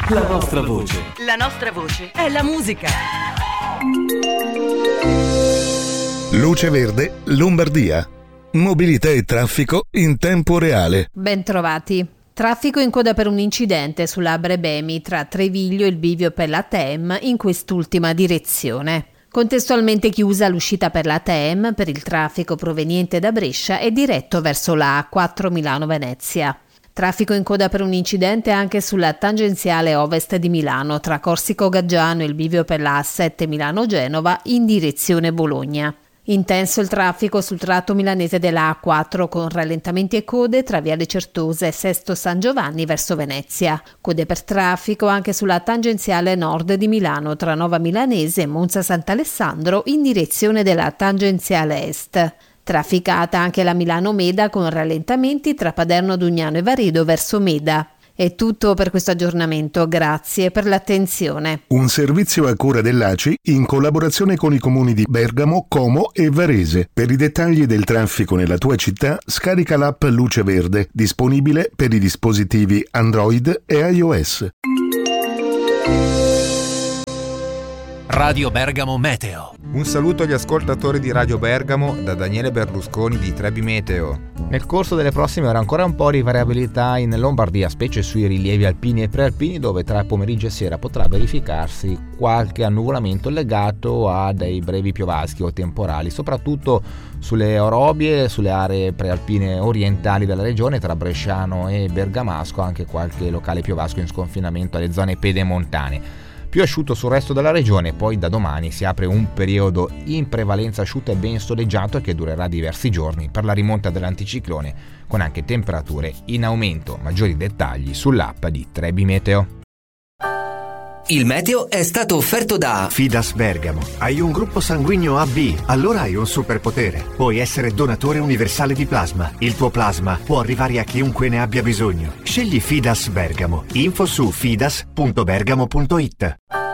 La nostra voce. La nostra voce è la musica. Luce Verde, Lombardia. Mobilità e traffico in tempo reale. Bentrovati. Traffico in coda per un incidente sulla Brebemi tra Treviglio e il bivio per la TEM in quest'ultima direzione. Contestualmente chiusa l'uscita per la TEM per il traffico proveniente da Brescia e diretto verso la A4 Milano-Venezia. Traffico in coda per un incidente anche sulla tangenziale ovest di Milano tra Corsico Gaggiano e il bivio per la A7 Milano-Genova in direzione Bologna. Intenso il traffico sul tratto milanese della A4 con rallentamenti e code tra Viale Certosa e Sesto San Giovanni verso Venezia. Code per traffico anche sulla tangenziale nord di Milano tra Nova Milanese e Monza Sant'Alessandro in direzione della tangenziale est. Trafficata anche la Milano-Meda con rallentamenti tra Paderno Dugnano e Varedo verso Meda. È tutto per questo aggiornamento, grazie per l'attenzione. Un servizio a cura dell'ACI in collaborazione con i comuni di Bergamo, Como e Varese. Per i dettagli del traffico nella tua città, scarica l'app Luce Verde, disponibile per i dispositivi Android e iOS. Radio Bergamo Meteo. Un saluto agli ascoltatori di Radio Bergamo da Daniele Berlusconi di Trebi Meteo. Nel corso delle prossime ore ancora un po' di variabilità in Lombardia, specie sui rilievi alpini e prealpini, dove tra pomeriggio e sera potrà verificarsi qualche annuvolamento legato a dei brevi piovaschi o temporali, soprattutto sulle orobie, sulle aree prealpine orientali della regione, tra Bresciano e Bergamasco, anche qualche locale piovasco in sconfinamento alle zone pedemontane. Più asciutto sul resto della regione, poi da domani si apre un periodo in prevalenza asciutto e ben soleggiato che durerà diversi giorni per la rimonta dell'anticiclone, con anche temperature in aumento. Maggiori dettagli sull'app di Trebi Meteo. Il meteo è stato offerto da Fidas Bergamo. Hai un gruppo sanguigno AB, allora hai un superpotere. Puoi essere donatore universale di plasma. Il tuo plasma può arrivare a chiunque ne abbia bisogno. Scegli Fidas Bergamo. Info su fidas.bergamo.it.